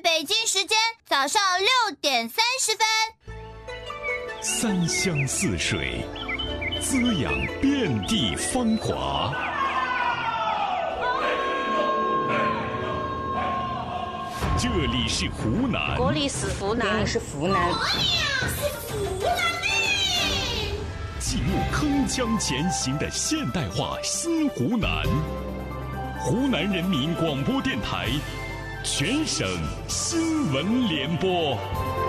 北京时间早上6:30。 三湘四水，滋养遍地芳华。这里是湖南， 国里是湖南， 是湖南， 记录铿锵前行的现代化新湖南。湖南人民广播电台全省新闻联播。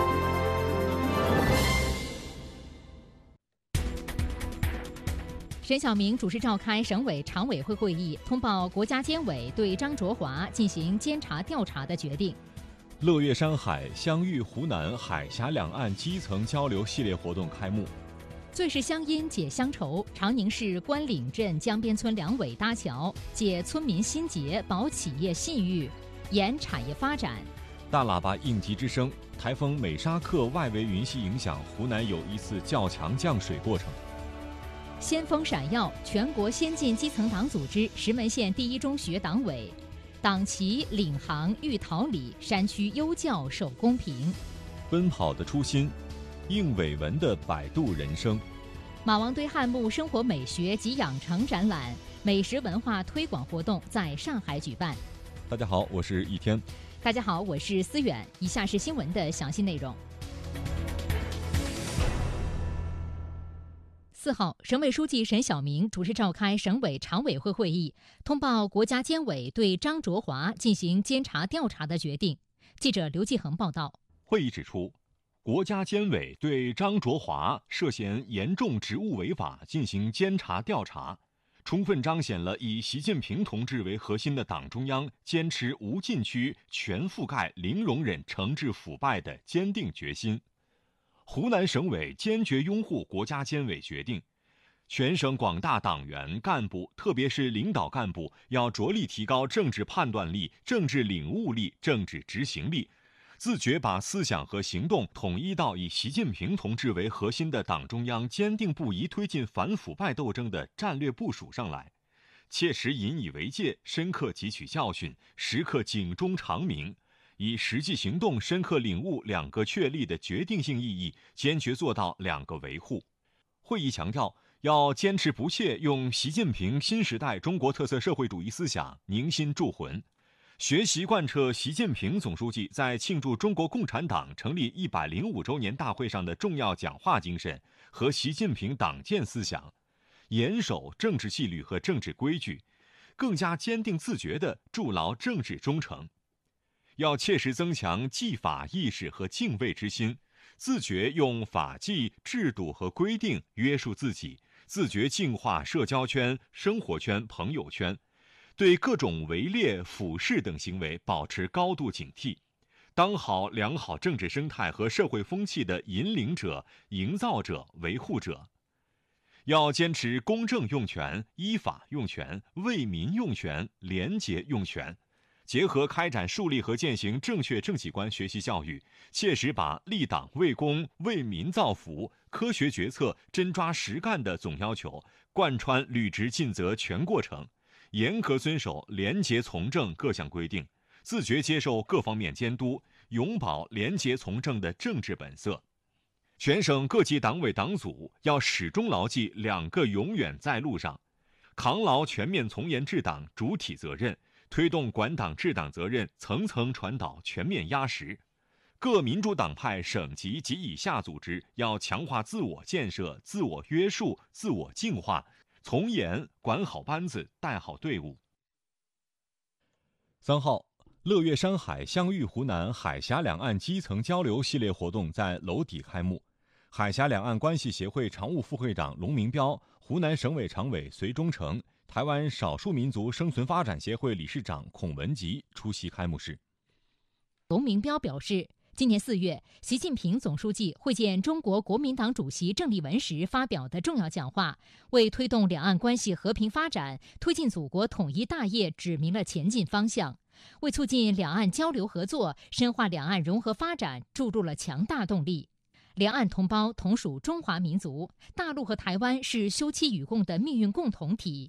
沈晓明主持召开省委常委会会议，通报国家监委对张卓华进行监察调查的决定。 乐粤山海湘豫湖南海峡两岸基层交流系列活动开幕。 最是乡音解乡愁，长宁市关岭镇江边村两委搭桥，解村民心结，保企业信誉，延产业发展。 大喇叭应急之声，台风美沙克外围云系影响，湖南有一次较强降水过程。 先锋闪耀，全国先进基层党组织石门县第一中学党委，党旗领航育桃李，山区优教守公平。 奔跑的初心，应伟文的摆渡人生。 马王堆汉墓生活美学及养成展览、美食文化推广活动在上海举办。 大家好，我是易天。 大家好，我是思远。以下是新闻的详细内容。4号，省委书记沈晓明主持召开省委常委会会议，通报国家监委对张卓华进行监察调查的决定。记者刘继恒报道。 会议指出，国家监委对张卓华涉嫌严重职务违法进行监察调查，充分彰显了以习近平同志为核心的党中央坚持无禁区、全覆盖、零容忍惩治腐败的坚定决心。湖南省委坚决拥护国家监委决定，全省广大党员干部，特别是领导干部，要着力提高政治判断力、政治领悟力、政治执行力，自觉把思想和行动统一到以习近平同志为核心的党中央坚定不移推进反腐败斗争的战略部署上来，切实引以为戒，深刻汲取教训，时刻警钟长鸣，以实际行动深刻领悟两个确立的决定性意义，坚决做到两个维护。会议强调，要坚持不懈用习近平新时代中国特色社会主义思想凝心铸魂，学习贯彻习近平总书记在庆祝中国共产党成立105周年大会上的重要讲话精神和习近平党建思想，严守政治纪律和政治规矩，更加坚定自觉地筑牢政治忠诚。要切实增强纪法意识和敬畏之心，自觉用法纪、制度和规定约束自己，自觉净化社交圈、生活圈、朋友圈，对各种围猎、腐蚀等行为保持高度警惕，当好良好政治生态和社会风气的引领者、营造者、维护者。要坚持公正用权、依法用权、为民用权、廉洁用权，结合开展树立和践行正确政企观学习教育，切实把立党为公、为民造福、科学决策、真抓实干的总要求贯穿履职尽责全过程，严格遵守廉洁从政各项规定，自觉接受各方面监督，永葆廉洁从政的政治本色。全省各级党委党组要始终牢记两个永远在路上，扛牢全面从严治党主体责任，推动管党治党责任层层传导全面压实。各民主党派省级及以下组织要强化自我建设、自我约束、自我净化，从严管好班子，带好队伍。3号，乐粤山海湘豫湖南海峡两岸基层交流系列活动在娄底开幕。海峡两岸关系协会常务副会长龙明标、湖南省委常委隋忠诚、台湾少数民族生存发展协会理事长孔文吉出席开幕式。 龙明标表示，今年4月，习近平总书记会见中国国民党主席郑丽文时发表的重要讲话，为推动两岸关系和平发展、推进祖国统一大业指明了前进方向，为促进两岸交流合作、深化两岸融合发展注入了强大动力。两岸同胞同属中华民族，大陆和台湾是休戚与共的命运共同体。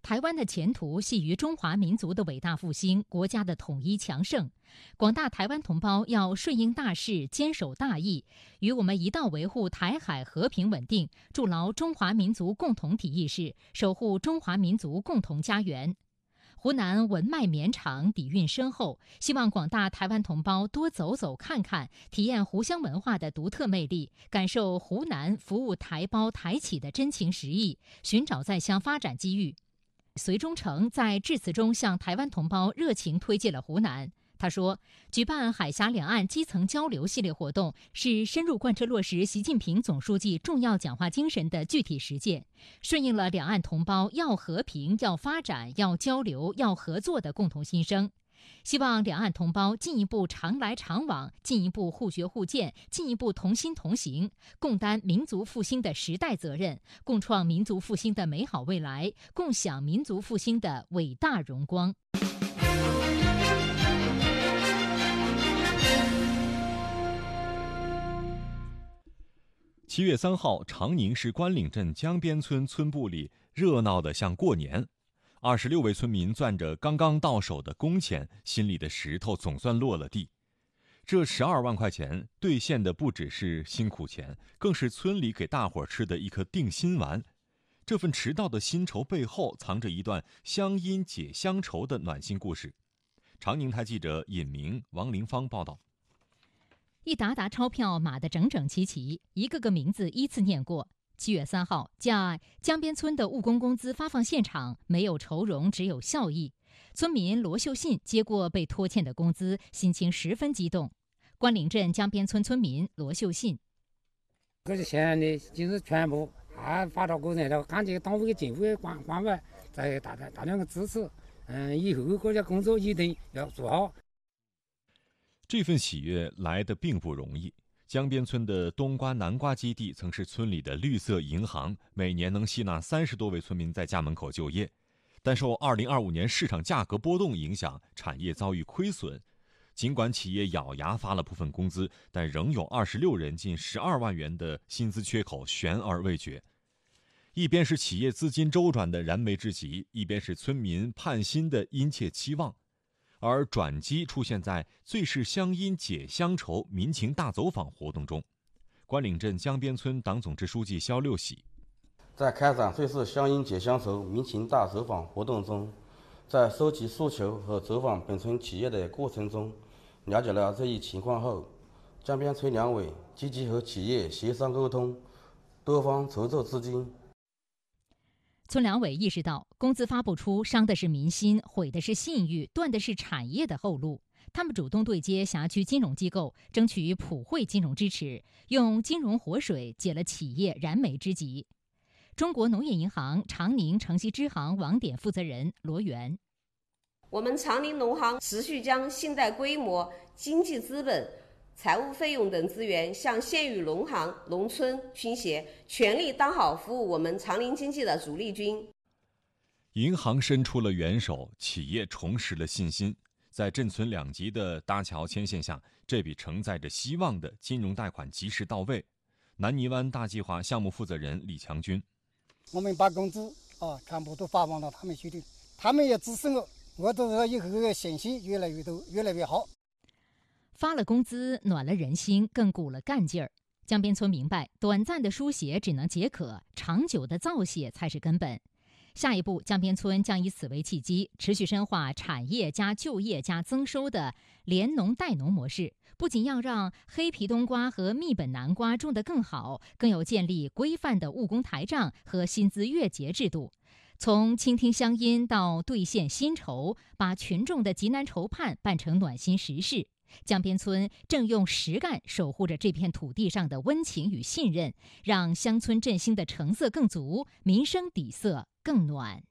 台湾的前途系于中华民族的伟大复兴、国家的统一强盛。广大台湾同胞要顺应大势，坚守大义，与我们一道维护台海和平稳定，筑牢中华民族共同体意识，守护中华民族共同家园。湖南文脉绵长，底蕴深厚，希望广大台湾同胞多走走看看，体验湖湘文化的独特魅力，感受湖南服务台胞台企的真情实意，寻找在乡发展机遇。隋忠诚在致辞中向台湾同胞热情推介了湖南。他说，举办海峡两岸基层交流系列活动是深入贯彻落实习近平总书记重要讲话精神的具体实践，顺应了两岸同胞要和平、要发展、要交流、要合作的共同心声。希望两岸同胞进一步常来常往，进一步互学互鉴，进一步同心同行，共担民族复兴的时代责任，共创民族复兴的美好未来，共享民族复兴的伟大荣光。 7月3号，长宁市关岭镇江边村村部里热闹得像过年。26位村民攥着刚刚到手的工钱，心里的石头总算落了地。这12万块钱兑现的不只是辛苦钱，更是村里给大伙吃的一颗定心丸。这份迟到的薪酬背后，藏着一段乡音解乡愁的暖心故事。长宁台记者尹明、王林芳报道。 一沓沓钞票码得整整齐齐，一个个名字依次念过。7月3号，在江边村的务工工资发放现场，没有愁容，只有笑意。村民罗秀信接过被拖欠的工资，心情十分激动。关岭镇江边村村民罗秀信： 这些钱呢，就是全部发到工人了，感谢党委政府的关怀，再大量的支持。以后国家工作一定要做好。 这份喜悦来得并不容易。江边村的冬瓜、南瓜基地曾是村里的绿色银行，每年能吸纳30多位村民在家门口就业。但受2025年市场价格波动影响，产业遭遇亏损。尽管企业咬牙发了部分工资，但仍有26人近12万元的薪资缺口悬而未决。一边是企业资金周转的燃眉之急，一边是村民盼薪的殷切期望。而转机出现在最是乡音解乡愁民情大走访活动中。关岭镇江边村党总支书记肖六喜在开展最是乡音解乡愁民情大走访活动中，在收集诉求和走访本村企业的过程中，了解了这一情况后，江边村两委积极和企业协商沟通，多方筹措资金。 村两委意识到，工资发不出，伤的是民心，毁的是信誉，断的是产业的后路。他们主动对接辖区金融机构，争取普惠金融支持，用金融活水解了企业燃眉之急。中国农业银行长宁城西支行网点负责人罗源： 我们长宁农行持续将信贷规模、经济资本、财务费用等资源向县域农行、农村倾斜，全力当好服务我们长宁经济的主力军。 银行伸出了援手，企业重拾了信心。在镇村2级的搭桥牵线下，这笔承载着希望的金融贷款及时到位。南泥湾大计划项目负责人李强军： 我们把工资全部都发放到他们去的，他们也支持我都知道以后的信息越来越多，越来越好。 发了工资，暖了人心，更鼓了干劲儿。江边村明白，短暂的输血只能解渴，长久的造血才是根本。下一步，江边村将以此为契机，持续深化产业加就业加增收的联农带农模式。不仅要让黑皮冬瓜和蜜本南瓜种得更好，更有建立规范的务工台账和薪资月结制度。从倾听乡音到兑现薪酬，把群众的急难愁盼办成暖心实事。江边村正用实干守护着这片土地上的温情与信任，让乡村振兴的成色更足，民生底色更暖。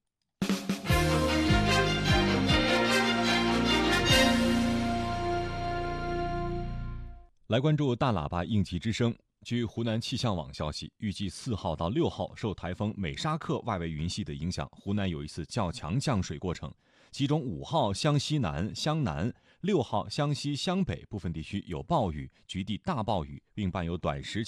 来关注大喇叭应急之声。据湖南气象网消息，预计4号到6号受台风美沙克外围云系的影响，湖南有一次较强降水过程，其中5号湘西南、湘南，6号湘西湘北部分地区有暴雨，局地大暴雨，并伴有短时